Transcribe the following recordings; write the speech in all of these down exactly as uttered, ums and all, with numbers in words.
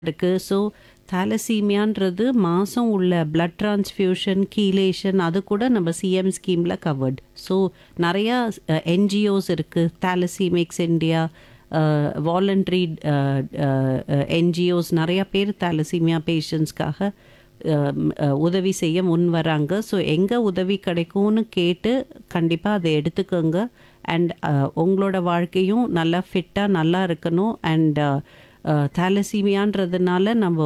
இருக்கு. ஸோ தாலசீமியான்றது மாதம் உள்ள பிளட் டிரான்ஸ்ஃபியூஷன் கீலேஷன் அது கூட நம்ம சிஎம் ஸ்கீமில் கவர்ட். ஸோ நிறையா என்ஜிஓஸ் இருக்குது, தாலசீமிக்ஸ் இந்தியா, வாலண்ட்ரி என்ஜிஓஸ் நிறையா பேர் தாலசீமியா பேஷண்ட்ஸ்க்காக உதவி செய்ய முன் வராங்க. ஸோ எங்கே உதவி கிடைக்கும்னு கேட்டு கண்டிப்பாக அதை எடுத்துக்கோங்க. அண்ட் உங்களோட வாழ்க்கையும் நல்லா ஃபிட்டாக நல்லா இருக்கணும். அண்ட் தாலசீமியான்றதுனால நம்ம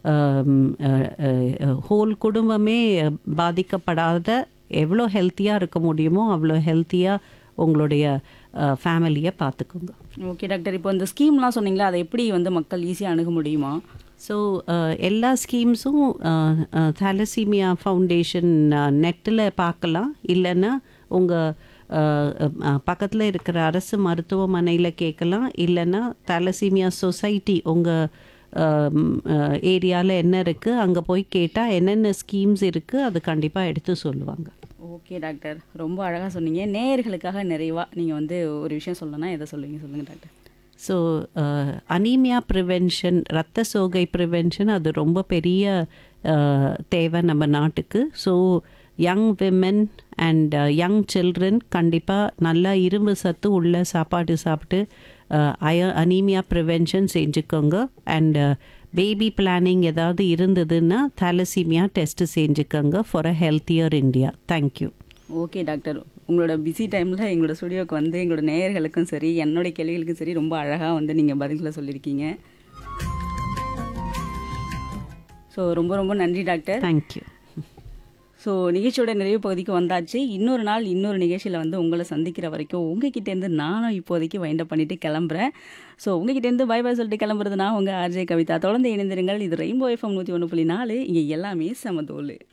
ஹோல் குடும்பமே பாதிக்கப்படாத எவ்வளோ ஹெல்த்தியாக இருக்க முடியுமோ அவ்வளோ ஹெல்த்தியாக உங்களுடைய ஃபேமிலியை பார்த்துக்கோங்க. ஓகே டாக்டர், இப்போ இந்த ஸ்கீம்லாம் சொன்னீங்களா, அதை எப்படி வந்து மக்கள் ஈஸியாக அணுக முடியுமா? ஸோ எல்லா ஸ்கீம்ஸும் தாலசீமியா ஃபவுண்டேஷன் நெட்டில் பார்க்கலாம். இல்லைன்னா உங்கள் பக்கத்தில் இருக்கிற அரசு மருத்துவமனையில் கேட்கலாம். இல்லைன்னா தாலசீமியா சொசைட்டி உங்கள் ஏரியாவில் என்ன இருக்குது அங்கே போய் கேட்டால் என்னென்ன ஸ்கீம்ஸ் இருக்குது அது கண்டிப்பாக எடுத்து சொல்லுவாங்க. ஓகே டாக்டர், ரொம்ப அழகாக சொன்னீங்க. நேயர்களுக்காக நிறைவாக நீங்கள் வந்து ஒரு விஷயம் சொல்லணும்னா எதை சொல்லுவீங்க, சொல்லுங்கள் டாக்டர். ஸோ அனீமியா ப்ரிவென்ஷன், இரத்த சோகை ப்ரிவென்ஷன் அது ரொம்ப பெரிய தேவை நம்ம நாட்டுக்கு. So young women and young children கண்டிப்பாக நல்லா இரும்பு சத்து உள்ள சாப்பாடு சாப்பிட்டு அய அனீமியா ப்ரிவென்ஷன் செஞ்சுக்கோங்க. அண்ட் பேபி பிளானிங் ஏதாவது இருந்ததுன்னா தாலசீமியா டெஸ்ட்டு செஞ்சுக்கோங்க for a healthier India. Thank you. Okay doctor, உங்களோட பிஸி டைமில் எங்களோட ஸ்டுடியோக்கு வந்து எங்களோட நேயர்களுக்கும் சரி என்னுடைய கேள்விகளுக்கும் சரி ரொம்ப அழகாக வந்து நீங்கள் பதில்களை சொல்லியிருக்கீங்க. ஸோ ரொம்ப ரொம்ப நன்றி டாக்டர். தேங்க்யூ. ஸோ நிகழ்ச்சியோட நிறைவு பகுதிக்கு வந்தாச்சு. இன்னொரு நாள் இன்னொரு நிகழ்ச்சியில் வந்து உங்களை சந்திக்கிற வரைக்கும் உங்ககிட்டேருந்து நானும் இப்போதைக்கு வைண்டப் பண்ணிட்டு கிளம்புறேன். ஸோ உங்ககிட்டேருந்து பை பை சொல்லிட்டு கிளம்புறது நான் உங்கள் ஆர்ஜே கவிதா. தொடர்ந்து இணைந்திருங்கள். இது ரெயின்போ எஃப்எம் நூற்றி ஒன்று புள்ளி நாலு. இங்கே எல்லாமே சமதோல்.